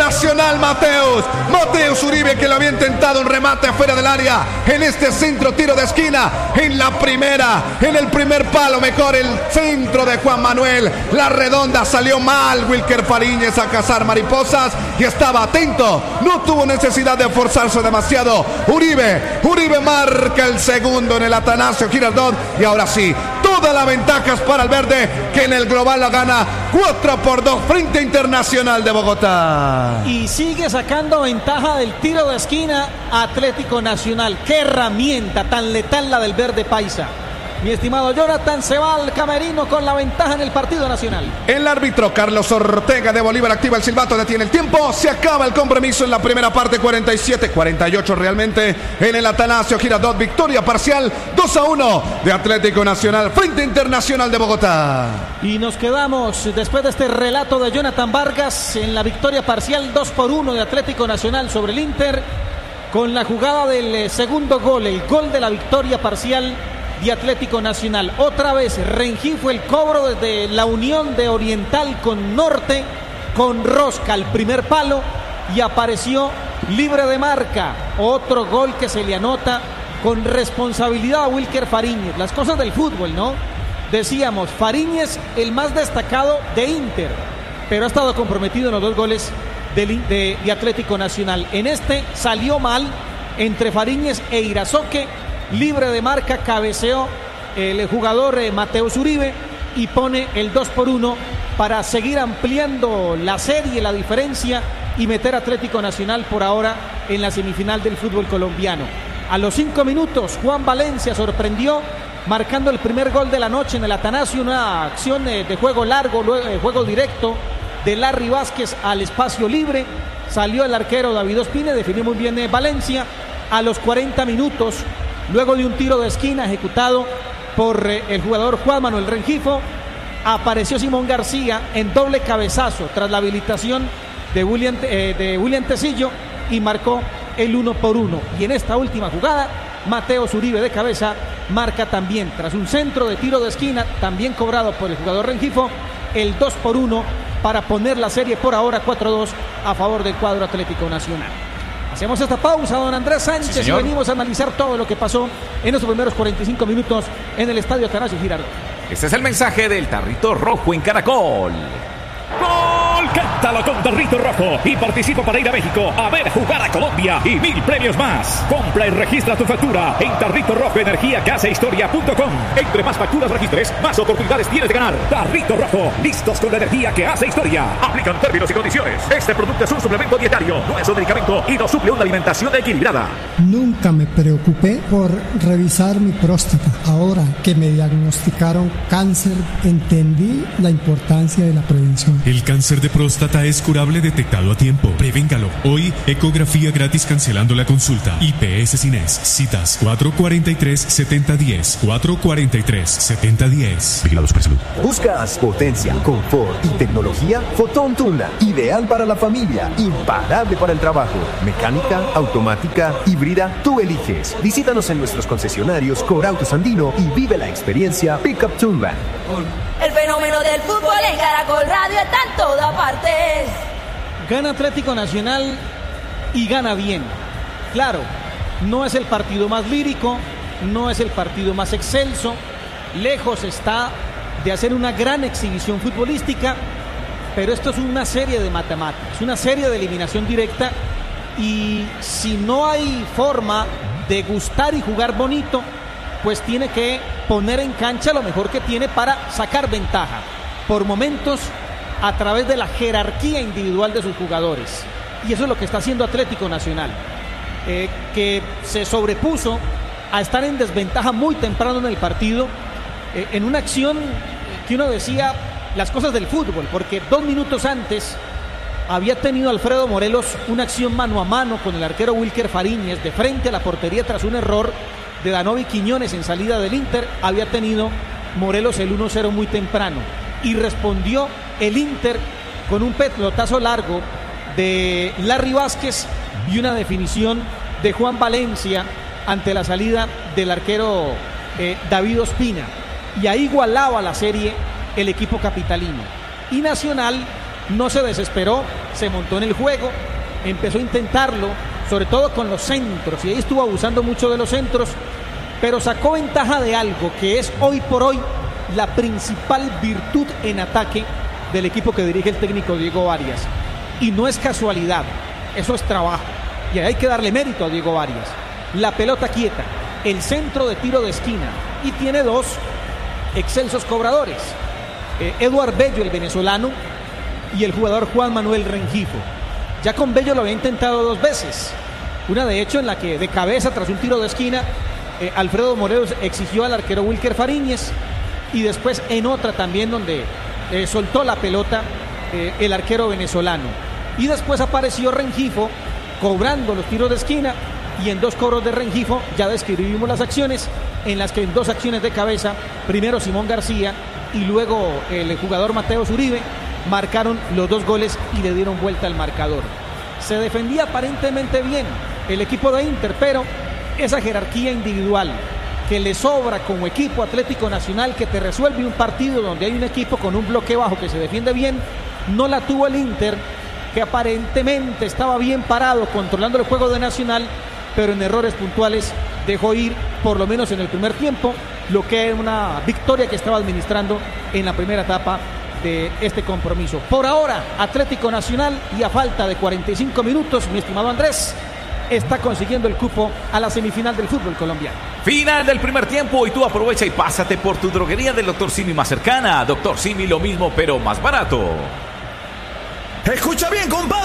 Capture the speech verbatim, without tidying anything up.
Nacional, Mateus. Mateus Uribe, que lo había intentado un remate fuera del área. En este centro, tiro de esquina. En la primera, en el primer palo, mejor el centro de Juan Manuel. La redonda salió mal. Wilker Fariñez a cazar mariposas y estaba atento. No tuvo necesidad de forzarse demasiado. Uribe, Uribe marca el segundo en el Atanasio Girardot. Y ahora sí, todas las ventajas para el verde, que en el global la gana cuatro por dos frente a Internacional de Bogotá. Y sigue sacando ventaja del tiro de esquina Atlético Nacional. Qué herramienta tan letal la del verde paisa. Mi estimado Jonathan, se va al camerino con la ventaja en el partido nacional. El árbitro Carlos Ortega de Bolívar activa el silbato, detiene el tiempo. Se acaba el compromiso en la primera parte, cuarenta y siete, cuarenta y ocho realmente en el Atanasio Girardot. Victoria parcial dos a uno de Atlético Nacional frente a Internacional de Bogotá. Y nos quedamos después de este relato de Jonathan Vargas en la victoria parcial dos por uno de Atlético Nacional sobre el Inter, con la jugada del segundo gol, el gol de la victoria parcial de Atlético Nacional. Otra vez Rengifo, el cobro desde la unión de Oriental con Norte, con Rosca al primer palo, y apareció libre de marca. Otro gol que se le anota con responsabilidad a Wilker Fariñez. Las cosas del fútbol, ¿no? Decíamos, Fariñez el más destacado de Inter, pero ha estado comprometido en los dos goles de, de, de Atlético Nacional. En este salió mal entre Fariñez e Irazoque. Libre de marca, cabeceó el jugador eh, Mateus Uribe y pone el dos por uno para seguir ampliando la serie, la diferencia, y meter a Atlético Nacional por ahora en la semifinal del fútbol colombiano. A los cinco minutos, Juan Valencia sorprendió marcando el primer gol de la noche en el Atanasio, una acción eh, de juego largo, luego, eh, juego directo de Larry Vázquez al espacio libre. Salió el arquero David Ospina, definió muy bien eh, Valencia. A los cuarenta minutos, luego de un tiro de esquina ejecutado por eh, el jugador Juan Manuel Rengifo, apareció Simón García en doble cabezazo tras la habilitación de William, eh, de William Tecillo, y marcó el uno por uno. Y en esta última jugada, Mateus Uribe de cabeza marca también, tras un centro de tiro de esquina, también cobrado por el jugador Rengifo, el dos por uno para poner la serie por ahora cuatro a dos a favor del cuadro Atlético Nacional. Hacemos esta pausa, don Andrés Sánchez, sí, y venimos a analizar todo lo que pasó en los primeros cuarenta y cinco minutos en el estadio Atanasio Girardot. Este es el mensaje del Tarrito Rojo en Caracol. ¡Gol! Cántalo con Tarrito Rojo y participa para ir a México a ver jugar a Colombia y mil premios más. Compra y registra tu factura en Tarrito Rojo Energía que hace historia punto com. Entre más facturas registres, más oportunidades tienes de ganar. Tarrito Rojo, listos con la energía que hace historia. Aplican términos y condiciones. Este producto es un suplemento dietario, no es un medicamento y no suple una alimentación equilibrada. Nunca me preocupé por revisar mi próstata. Ahora que me diagnosticaron cáncer, entendí la importancia de la prevención. El cáncer de próstata es curable detectado a tiempo. Prevéngalo. Hoy, ecografía gratis cancelando la consulta. I P S Cines. Citas cuatro cuatro tres, siete cero uno cero. cuatro cuatro tres, siete cero uno cero. Vigilados por salud. ¿Buscas potencia, confort y tecnología? Fotón Tuna. Ideal para la familia. Imparable para el trabajo. Mecánica, automática, híbrida. Tú eliges. Visítanos en nuestros concesionarios Corautos Andino y vive la experiencia Pickup Tuna. El fenómeno del fútbol en Caracol Radio está en toda parte. Gana Atlético Nacional y gana bien. Claro, no es el partido más lírico, no es el partido más excelso. Lejos está de hacer una gran exhibición futbolística, pero esto es una serie de matemáticas, una serie de eliminación directa, y si no hay forma de gustar y jugar bonito, pues tiene que poner en cancha lo mejor que tiene para sacar ventaja, por momentos, a través de la jerarquía individual de sus jugadores. Y eso es lo que está haciendo Atlético Nacional, eh, que se sobrepuso a estar en desventaja muy temprano en el partido, eh, en una acción que uno decía las cosas del fútbol, porque dos minutos antes había tenido Alfredo Morelos una acción mano a mano con el arquero Wilker Fariñez de frente a la portería tras un error de Danovi Quiñones en salida del Inter. Había tenido Morelos el uno cero muy temprano y respondió el Inter con un pelotazo largo de Larry Vázquez y una definición de Juan Valencia ante la salida del arquero eh, David Ospina, y ahí igualaba la serie el equipo capitalino. Y Nacional no se desesperó se montó en el juego, empezó a intentarlo, sobre todo con los centros, y ahí estuvo abusando mucho de los centros, pero sacó ventaja de algo que es hoy por hoy la principal virtud en ataque del equipo que dirige el técnico Diego Arias. Y no es casualidad, eso es trabajo, y hay que darle mérito a Diego Arias. La pelota quieta, el centro de tiro de esquina, y tiene dos excelsos cobradores, eh, Eduard Bello, el venezolano, y el jugador Juan Manuel Rengifo. Ya con Bello lo había intentado dos veces, una de hecho en la que de cabeza tras un tiro de esquina eh, Alfredo Morelos exigió al arquero Wilker Fariñez, y después en otra también donde eh, soltó la pelota eh, el arquero venezolano, y después apareció Rengifo cobrando los tiros de esquina, y en dos cobros de Rengifo ya describimos las acciones en las que en dos acciones de cabeza, primero Simón García y luego el jugador Mateo Uribe, marcaron los dos goles y le dieron vuelta al marcador. Se defendía aparentemente bien el equipo de Inter, pero esa jerarquía individual que le sobra como equipo Atlético Nacional, que te resuelve un partido donde hay un equipo con un bloque bajo que se defiende bien, no la tuvo el Inter, que aparentemente estaba bien parado controlando el juego de Nacional, pero en errores puntuales dejó ir, por lo menos en el primer tiempo, lo que era una victoria que estaba administrando en la primera etapa de este compromiso. Por ahora, Atlético Nacional, y a falta de cuarenta y cinco minutos, mi estimado Andrés, está consiguiendo el cupo a la semifinal del fútbol colombiano. Final del primer tiempo, y tú aprovecha y pásate por tu droguería del doctor Simi más cercana. doctor Simi, lo mismo pero más barato. Escucha bien, compadre.